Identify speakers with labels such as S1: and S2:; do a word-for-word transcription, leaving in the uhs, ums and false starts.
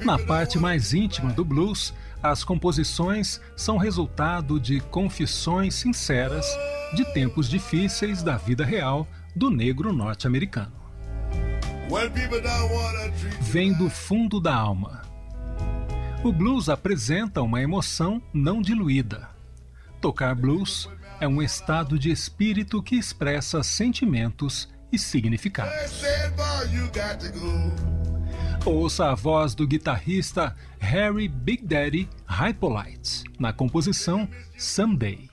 S1: Na parte mais íntima do blues, as composições são resultado de confissões sinceras de tempos difíceis da vida real do negro norte-americano. Vem do fundo da alma. O blues apresenta uma emoção não diluída. Tocar blues é um estado de espírito que expressa sentimentos e significados. Ouça a voz do guitarrista Harry Big Daddy Hippolyte na composição Someday.